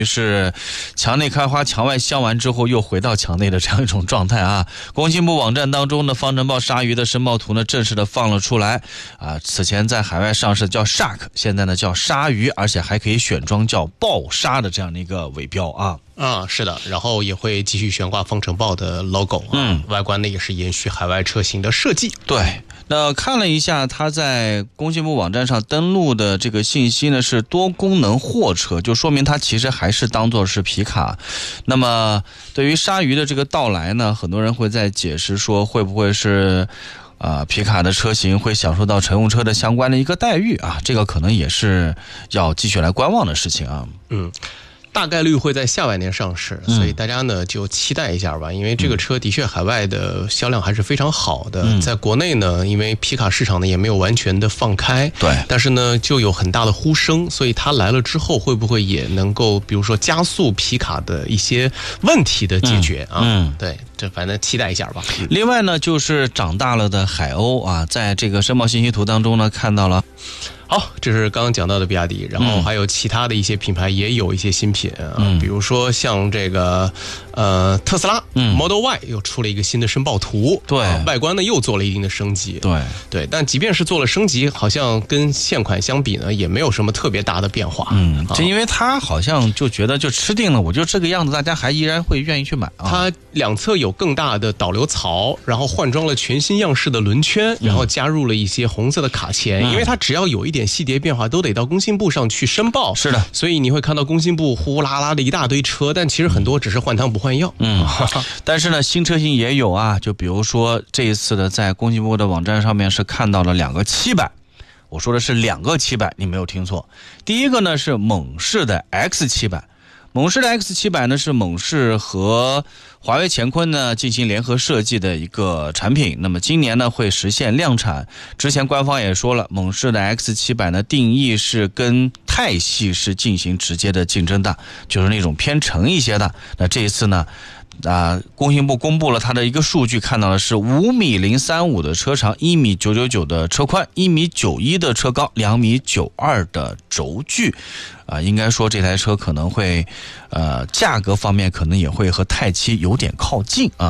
是墙内开花墙外香完之后又回到墙内的这样一种状态啊。工信部网站当中的方程豹鲨鱼的申报图呢正式的放了出来啊。此前在海外上市叫 Shark， 现在呢叫鲨鱼，而且还可以选装叫豹鲨的这样的一个尾标啊。 是的，然后也会继续悬挂方程豹的 logo 外观呢也是延续海外车型的设计。 对，那看了一下它在工信部网站上登录的这个信息呢是多功能货车，就说明它其实还是当作是皮卡。那么对于鲨鱼的这个到来呢，很多人会在解释说会不会是皮卡的车型会享受到乘用车的相关的一个待遇啊，这个可能也是要继续来观望的事情啊。 大概率会在下半年上市，所以大家呢就期待一下吧。因为这个车的确海外的销量还是非常好的，在国内呢，因为皮卡市场呢也没有完全的放开， 对， 但是呢就有很大的呼声，所以它来了之后会不会也能够，比如说加速皮卡的一些问题的解决对，这反正期待一下吧。 另外呢，就是长大了的海鸥啊，在这个申报信息图当中呢看到了。 好，这是刚刚讲到的比亚迪，然后还有其他的一些品牌也有一些新品比如说像这个特斯拉Model Y 又出了一个新的申报图， 对， 外观呢又做了一定的升级，对，但即便是做了升级，好像跟现款相比呢，也没有什么特别大的变化。 就因为他好像就觉得就吃定了，我就这个样子，大家还依然会愿意去买啊。 它两侧有更大的导流槽，然后换装了全新样式的轮圈，然后加入了一些红色的卡钳，因为它只要有一点细节变化都得到工信部上去申报， 是的， 所以你会看到工信部呼呼啦啦的一大堆车，但其实很多只是换汤不换药。 但是呢，新车型也有啊，就比如说这一次的在工信部的网站上面是看到了2个700，我说的是2个700，你没有听错。第一个呢是猛士的 X700。猛士的 X700 呢是猛士和华为乾坤呢进行联合设计的一个产品，那么今年呢会实现量产。之前官方也说了，猛士的 X700 呢定义是跟泰系是进行直接的竞争的，就是那种偏沉一些的。那这一次呢工信部公布了它的一个数据，看到的是5.035米的车长，1.999米的车宽，1.91米的车高，2.92米的轴距。应该说这台车可能会价格方面可能也会和泰七有点靠近啊。